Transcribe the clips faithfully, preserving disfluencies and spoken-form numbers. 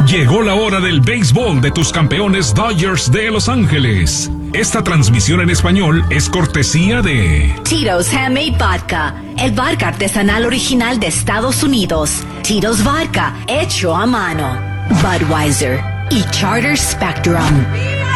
Llegó la hora del béisbol de tus campeones Dodgers de Los Ángeles. Esta transmisión en español es cortesía de Tito's Handmade Vodka, el vodka artesanal original de Estados Unidos. Tito's Vodka, hecho a mano. Budweiser y Charter Spectrum.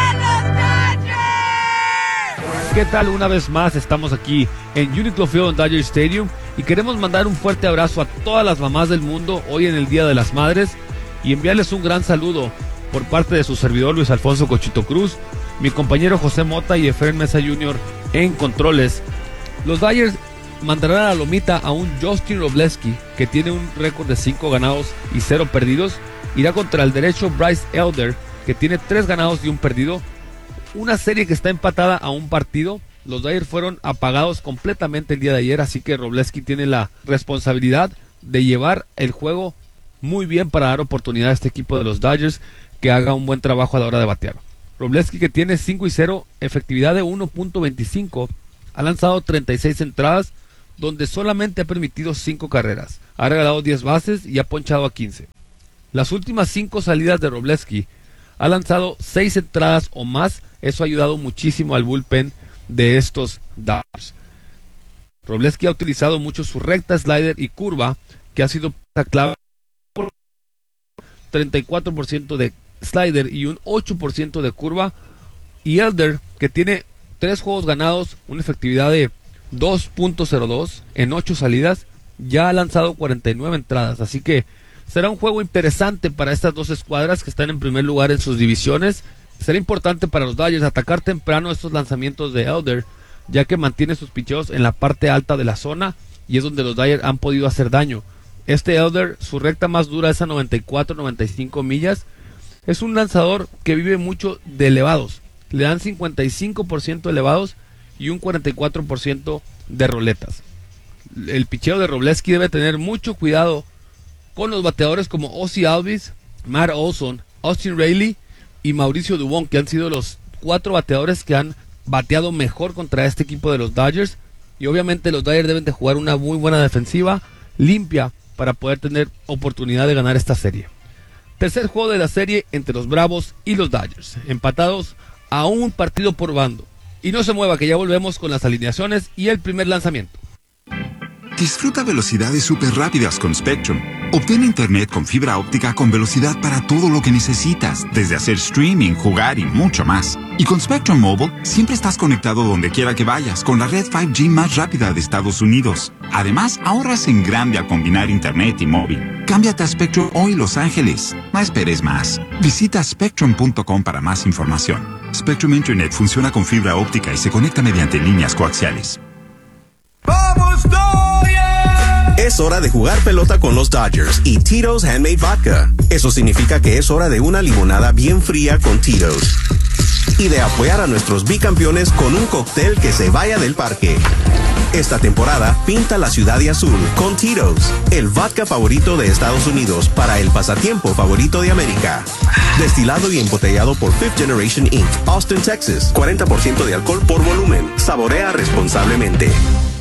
¿Qué tal? Una vez más estamos aquí en Uniqlo Field en Dodger Stadium y queremos mandar un fuerte abrazo a todas las mamás del mundo hoy en el Día de las Madres y enviarles un gran saludo por parte de su servidor Luis Alfonso Cochito Cruz, mi compañero José Mota y Efraín Mesa junior en controles. Los Dodgers mandarán a la lomita a un Justin Wrobleski que tiene un récord de cinco ganados y cero perdidos. Irá contra el derecho Bryce Elder que tiene tres ganados y un perdido. Una serie que está empatada a un partido. Los Dodgers fueron apagados completamente el día de ayer, así que Wrobleski tiene la responsabilidad de llevar el juego muy bien para dar oportunidad a este equipo de los Dodgers que haga un buen trabajo a la hora de batear. Wrobleski, que tiene cinco y cero, efectividad de uno punto veinticinco, ha lanzado treinta y seis entradas donde solamente ha permitido cinco carreras, ha regalado diez bases y ha ponchado a quince. Las últimas cinco salidas de Wrobleski ha lanzado seis entradas o más. Eso ha ayudado muchísimo al bullpen de estos Dodgers. Wrobleski ha utilizado mucho su recta, slider y curva, que ha sido la clave por treinta y cuatro por ciento de slider y un ocho por ciento de curva. Y Elder, que tiene tres juegos ganados, una efectividad de dos punto cero dos en ocho salidas, ya ha lanzado cuarenta y nueve entradas. Así que será un juego interesante para estas dos escuadras que están en primer lugar en sus divisiones. Será importante para los Dodgers atacar temprano estos lanzamientos de Elder, ya que mantiene sus picheos en la parte alta de la zona y es donde los Dodgers han podido hacer daño. Este Elder, su recta más dura es a noventa y cuatro noventa y cinco millas. Es un lanzador que vive mucho de elevados. Le dan cincuenta y cinco por ciento elevados y un cuarenta y cuatro por ciento de roletas. El picheo de Wrobleski debe tener mucho cuidado con los bateadores como Ozzie Albies, Matt Olson, Austin Riley y Mauricio Dubón, que han sido los cuatro bateadores que han bateado mejor contra este equipo de los Dodgers. Y obviamente los Dodgers deben de jugar una muy buena defensiva, limpia, para poder tener oportunidad de ganar esta serie. Tercer juego de la serie entre los Bravos y los Dodgers, empatados a un partido por bando. Y no se mueva, que ya volvemos con las alineaciones y el primer lanzamiento. Disfruta velocidades súper rápidas con Spectrum. Obtén internet con fibra óptica con velocidad para todo lo que necesitas, desde hacer streaming, jugar y mucho más. Y con Spectrum Mobile, siempre estás conectado donde quiera que vayas, con la red cinco G más rápida de Estados Unidos. Además, ahorras en grande al combinar internet y móvil. Cámbiate a Spectrum hoy, Los Ángeles. No esperes más. Visita spectrum punto com para más información. Spectrum Internet funciona con fibra óptica y se conecta mediante líneas coaxiales. ¡Vamos, Dodgers! Es hora de jugar pelota con los Dodgers y Tito's Handmade Vodka. Eso significa que es hora de una limonada bien fría con Tito's. Y de apoyar a nuestros bicampeones con un cóctel que se vaya del parque. Esta temporada, pinta la ciudad de azul con Tito's, el vodka favorito de Estados Unidos para el pasatiempo favorito de América. Destilado y embotellado por Fifth Generation incorporated, Austin, Texas. cuarenta por ciento de alcohol por volumen. Saborea responsablemente.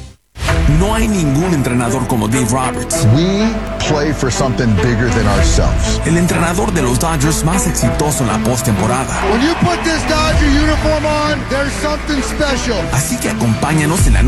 No hay ningún entrenador como Dave Roberts. We play for something bigger than ourselves. El entrenador de los Dodgers más exitoso en la postemporada. When you put this Dodger uniform on, there's something special. Así que acompáñanos en la